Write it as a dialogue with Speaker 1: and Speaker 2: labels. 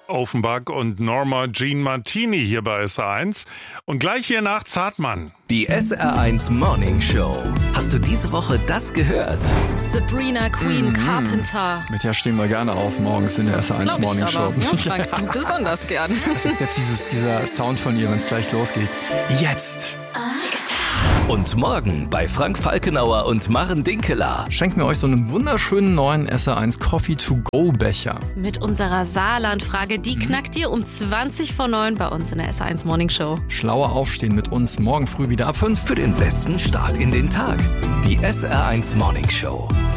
Speaker 1: Offenbach und Norma Jean Martini hier bei SR1. Und gleich hier nach Zartmann.
Speaker 2: Die SR1 Morning Show. Hast du diese Woche das gehört?
Speaker 3: Sabrina Queen Carpenter.
Speaker 4: Mit der stehen wir gerne auf morgens in der SR1 Morning Show.
Speaker 3: Ja, Frank, du besonders gern.
Speaker 4: Jetzt dieser Sound von ihr, wenn es gleich losgeht. Jetzt!
Speaker 2: Und morgen bei Frank Falkenauer und Maren Dinkeler.
Speaker 4: Schenken wir euch so einen wunderschönen neuen SR1 Coffee to go Becher.
Speaker 3: Mit unserer Saarland-Frage, die knackt ihr um 20 vor 9 bei uns in der SR1 Morning Show.
Speaker 4: Schlauer aufstehen mit uns morgen früh wieder ab 5.
Speaker 2: Für den besten Start in den Tag. Die SR1 Morning Show.